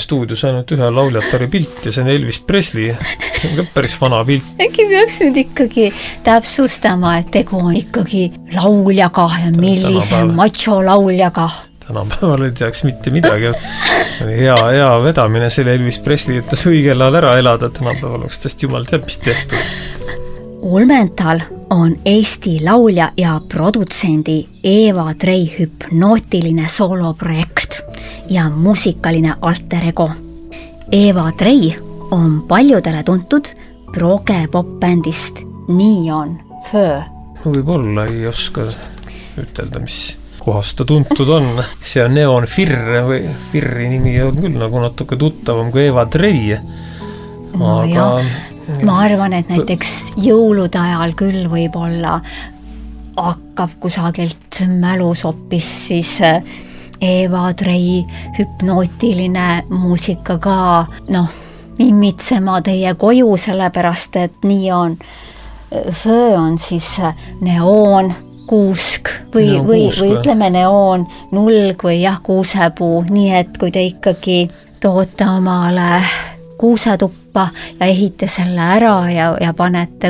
stuudios ainult ühe lauljatari pilt ja see on Elvis Presley. See on ka päris vana pilt. Äkki peaks nüüd ikkagi täpsustama, et tegu on ikkagi lauljaga ja millise macho lauljaga. Tänapäeval ei teaks mitte midagi. Hea vedamine selle Elvis Presley, et ta õigel ajal ära elada. Tänapäeval oleks täst jumal teab, mis tehtud. Ulmental on Eesti laulja ja produtsendi Eva Trei hüpnootiline sooloprojekt ja muusikaline alter ego. Eva Trei on paljudele tuntud proge pop-bändist Neon Fur. Võib-olla ei oska ütelda, mis kohast ta tuntud on. See on Neon Fir või Firri nimi on küll nagu natuke tuttavam kui Eva Trei. Aga ma arvan, et näiteks jõulude ajal küll võib-olla hakkab kusagilt mälus hoopis siis Eva Trei hüpnootiline muusika ka imitsema teie koju, sellepärast et nii on Föö on siis neoon kuusk või ütleme neoon nulg või kuusepuu, nii et kui te ikkagi toote omale kuusetuppa ja ehite selle ära ja panete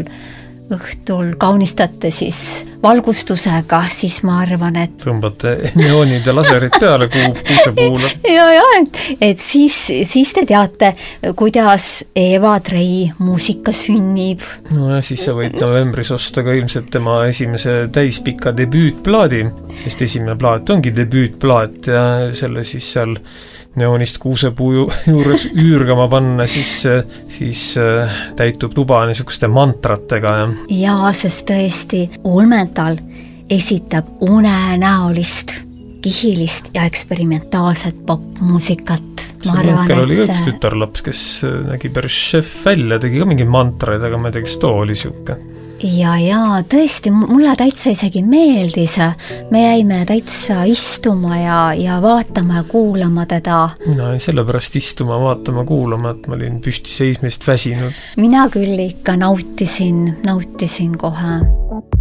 õhtul kaunistate siis valgustusega, siis ma arvan, et tõmbate neoonid ja laserid peale kuusepuule. et siis te teate, kuidas Eva Trei muusika sünnib. No ja siis sa võid novembris osta ka ilmselt tema esimese täispika debüütplaadi, sest esimene plaat ongi debüütplaat ja selle siis seal neoonist kuusepuu juures üürgama panna, siis täitub tuba niisuguste mantratega. Ja sest tõesti Ulmental esitab unenäolist, kihilist ja eksperimentaalset popmuusikat. See oli üks tütarlaps, kes nägi päris šef välja, tegi ka mingi mantraid, aga ma ei tea, kes too oli siuke. Ja tõesti, mulle täitsa isegi meeldis. Me jäime täitsa istuma ja vaatama ja kuulama teda. Mina ei sellepärast istuma, vaatama, kuulama, et ma olin püsti seismist väsinud. Mina küll ikka nautisin kohe.